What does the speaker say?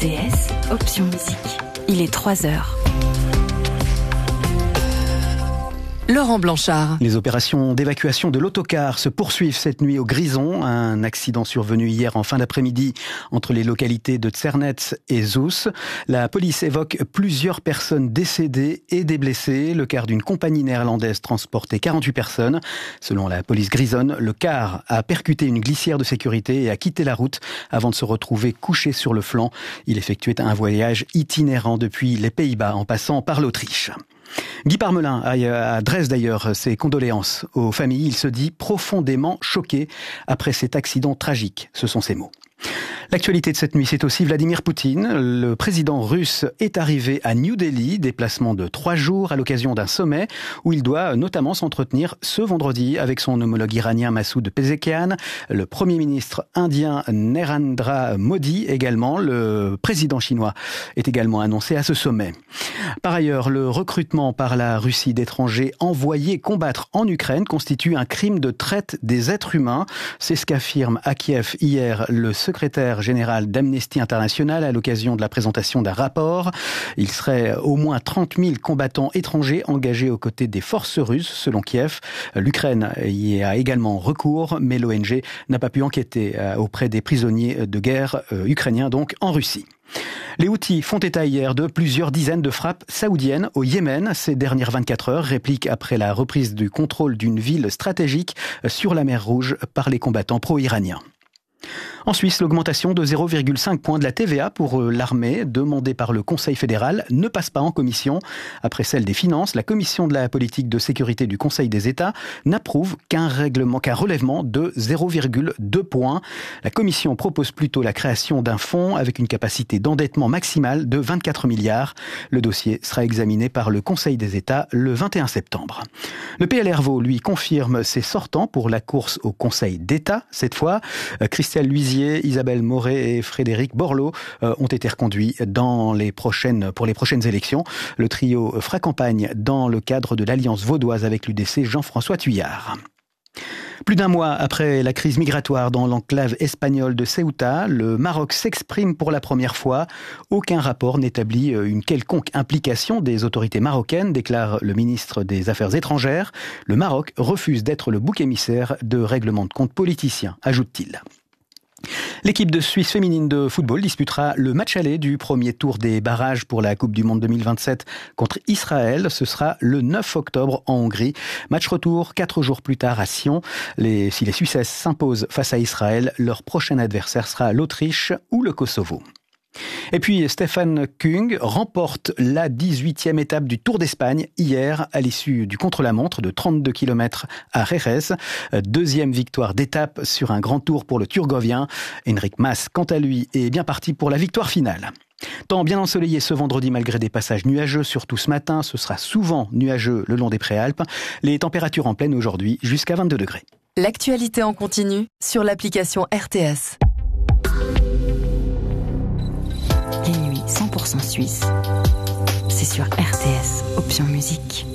RTS, option musique. Il est 3h. Laurent Blanchard. Les opérations d'évacuation de l'autocar se poursuivent cette nuit au Grison. Un accident survenu hier en fin d'après-midi entre les localités de Tsernets et Zoos. La police évoque plusieurs personnes décédées et des blessés. Le car d'une compagnie néerlandaise transportait 48 personnes. Selon la police grisonne, le car a percuté une glissière de sécurité et a quitté la route avant de se retrouver couché sur le flanc. Il effectuait un voyage itinérant depuis les Pays-Bas en passant par l'Autriche. Guy Parmelin adresse d'ailleurs ses condoléances aux familles. Il se dit profondément choqué après cet accident tragique. Ce sont ses mots. L'actualité de cette nuit, c'est aussi Vladimir Poutine. Le président russe est arrivé à New Delhi, déplacement de 3 jours à l'occasion d'un sommet où il doit notamment s'entretenir ce vendredi avec son homologue iranien Massoud Pezeshkian, le premier ministre indien Narendra Modi également. Le président chinois est également annoncé à ce sommet. Par ailleurs, le recrutement par la Russie d'étrangers envoyés combattre en Ukraine constitue un crime de traite des êtres humains. C'est ce qu'affirme à Kiev hier le secrétaire général d'Amnesty International à l'occasion de la présentation d'un rapport. Il serait au moins 30 000 combattants étrangers engagés aux côtés des forces russes, selon Kiev. L'Ukraine y a également recours, mais l'ONG n'a pas pu enquêter auprès des prisonniers de guerre ukrainiens, donc en Russie. Les Houthis font état hier de plusieurs dizaines de frappes saoudiennes au Yémen ces dernières 24 heures, réplique après la reprise du contrôle d'une ville stratégique sur la mer Rouge par les combattants pro-iraniens. En Suisse, l'augmentation de 0,5 points de la TVA pour l'armée, demandée par le Conseil fédéral, ne passe pas en commission. Après celle des finances, la commission de la politique de sécurité du Conseil des États n'approuve qu'un relèvement de 0,2 points. La commission propose plutôt la création d'un fonds avec une capacité d'endettement maximale de 24 milliards. Le dossier sera examiné par le Conseil des États le 21 septembre. Le PLRVO, lui, confirme ses sortants pour la course au Conseil d'État. Cette fois, Christelle Luisier, Isabelle Moret et Frédéric Borloo ont été reconduits pour les prochaines élections. Le trio fera campagne dans le cadre de l'Alliance vaudoise avec l'UDC Jean-François Thuillard. Plus d'un mois après la crise migratoire dans l'enclave espagnole de Ceuta, le Maroc s'exprime pour la première fois. Aucun rapport n'établit une quelconque implication des autorités marocaines, déclare le ministre des Affaires étrangères. Le Maroc refuse d'être le bouc émissaire de règlements de comptes politiciens, ajoute-t-il. L'équipe de Suisse féminine de football disputera le match aller du premier tour des barrages pour la Coupe du Monde 2027 contre Israël. Ce sera le 9 octobre en Hongrie. Match retour 4 jours plus tard à Sion. Si les Suissesses s'imposent face à Israël, leur prochain adversaire sera l'Autriche ou le Kosovo. Et puis Stefan Kung remporte la 18e étape du Tour d'Espagne hier à l'issue du contre-la-montre de 32 km à Jerez. Deuxième victoire d'étape sur un grand tour pour le Turgovien. Enric Mas, quant à lui, est bien parti pour la victoire finale. Temps bien ensoleillé ce vendredi malgré des passages nuageux, surtout ce matin. Ce sera souvent nuageux le long des Préalpes. Les températures en pleine aujourd'hui jusqu'à 22 degrés. L'actualité en continu sur l'application RTS. Les nuits 100% suisses, c'est sur RTS, option musique.